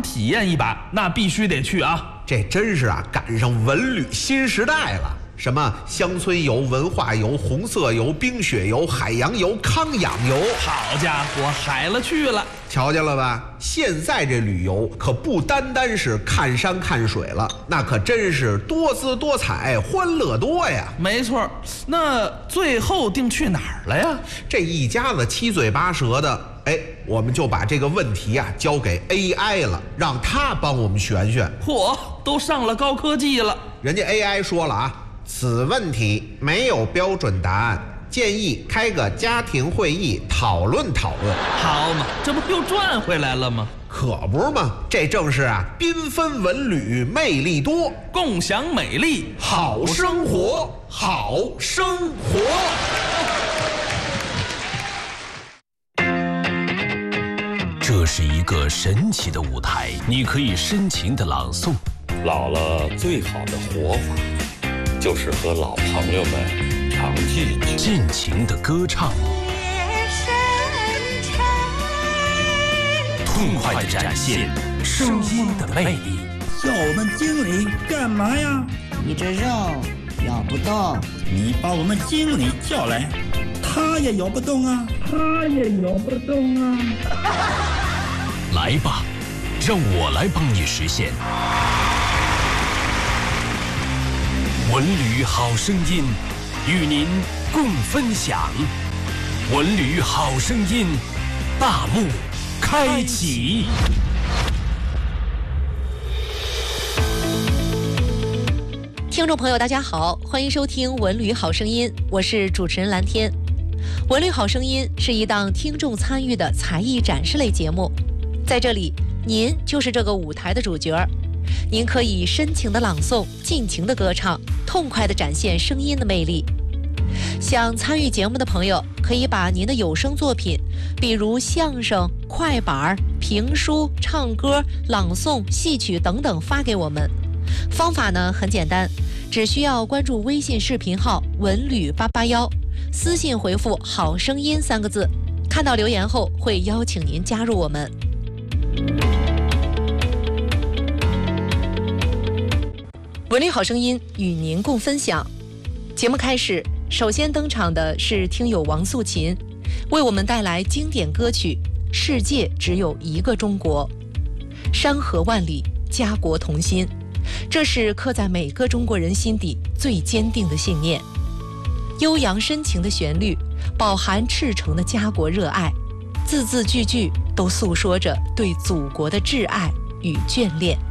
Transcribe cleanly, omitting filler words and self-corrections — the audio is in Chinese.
体验一把，那必须得去啊！ 这真是啊，赶上文旅新时代了。什么乡村游、文化游、红色游、冰雪游、海洋游、康养游， 好家伙，海了去了！ 瞧见了吧？现在这旅游可不单单是看山看水了，那可真是多姿多彩、欢乐多呀！ 没错，那最后定去哪儿了呀？ 这一家子七嘴八舌的，我们就把这个问题啊交给 AI 了，让他帮我们选选。 嚯，都上了高科技了！ 人家 AI 说了啊，此问题没有标准答案，建议开个家庭会议讨论讨论。 好嘛，这不又赚回来了吗？ 可不是嘛，这正是啊，缤纷文旅魅力多， 共享美丽好生活，好生活。 这是一个神奇的舞台，你可以深情的朗诵。 老了最好的活法，就是和老朋友们常聚聚， 尽情的歌唱，痛快的展现声音的魅力。 叫我们经理干嘛呀？ 你这肉咬不动， 你把我们经理叫来，他也咬不动啊，他也咬不动啊。 来吧，让我来帮你实现。文旅好声音，与您共分享。文旅好声音，大幕开启。 听众朋友，大家好，欢迎收听《文旅好声音》，我是主持人蓝天。《文旅好声音》是一档听众参与的才艺展示类节目，在这里，您就是这个舞台的主角，您可以深情的朗诵，尽情的歌唱，痛快的展现声音的魅力。想参与节目的朋友，可以把您的有声作品，比如相声、快板、评书、唱歌、朗诵、戏曲等等发给我们。方法呢很简单，只需要关注微信视频号文旅881，私信回复好声音3个字，看到留言后会邀请您加入我们。文旅好声音与您共分享。节目开始，首先登场的是听友王素琴，为我们带来经典歌曲《世界只有一个中国》。山河万里，家国同心，这是刻在每个中国人心底最坚定的信念。悠扬深情的旋律，饱含赤诚的家国热爱，字字句句都诉说着对祖国的挚爱与眷恋。